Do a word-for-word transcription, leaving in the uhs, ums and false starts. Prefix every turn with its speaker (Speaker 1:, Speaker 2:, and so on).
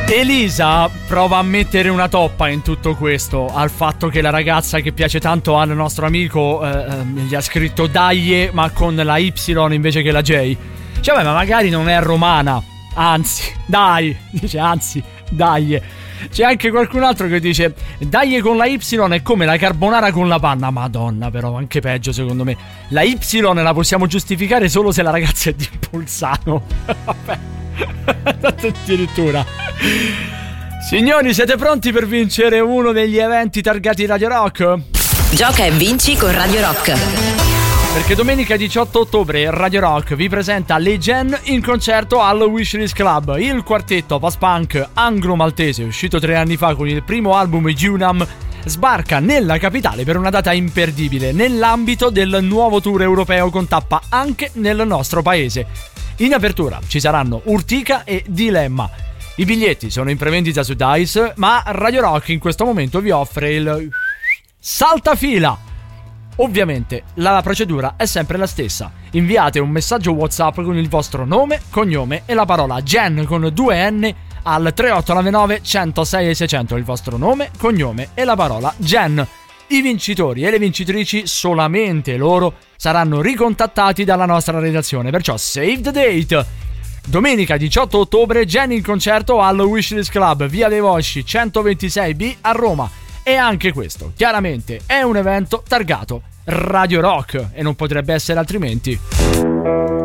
Speaker 1: Elisa prova a mettere una toppa in tutto questo al fatto che la ragazza che piace tanto al nostro amico eh, gli ha scritto dai ma con la Y invece che la J. Cioè, beh, ma magari non è romana, anzi, dai, dice anzi, dai. C'è anche qualcun altro che dice dai con la Y è come la carbonara con la panna. Madonna, però anche peggio secondo me. La Y la possiamo giustificare solo se la ragazza è di Bolzano. Vabbè, addirittura. Signori, siete pronti per vincere uno degli eventi targati Radio Rock?
Speaker 2: Gioca e vinci con Radio Rock.
Speaker 1: Perché domenica diciotto ottobre Radio Rock vi presenta Le Gen in concerto al Wishlist Club. Il quartetto post-punk anglo-maltese, uscito tre anni fa con il primo album Unam, sbarca nella capitale per una data imperdibile nell'ambito del nuovo tour europeo con tappa anche nel nostro paese. In apertura ci saranno Urtica e Dilemma. I biglietti sono in prevendita su Dice, ma Radio Rock in questo momento vi offre il saltafila. Ovviamente la procedura è sempre la stessa. Inviate un messaggio WhatsApp con il vostro nome, cognome e la parola Gen con due N al tre otto nove nove uno zero sei seicento. Il vostro nome, cognome e la parola Gen. I vincitori e le vincitrici, solamente loro, saranno ricontattati dalla nostra redazione. Perciò save the date. Domenica diciotto ottobre, Gen in concerto al Wishlist Club, via dei Vosci centoventisei B a Roma. E anche questo, chiaramente, è un evento targato Radio Rock e non potrebbe essere altrimenti.